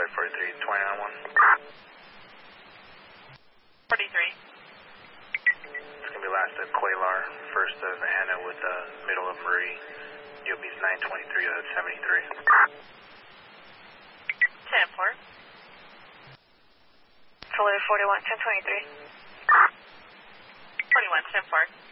Flight 43, 29-1. 43. It's going to be last at Quaylar, first of Anna with middle of Marie. UOB's 923 out of 73. 10-4. Fuller 41, 1023. 41, 10-4.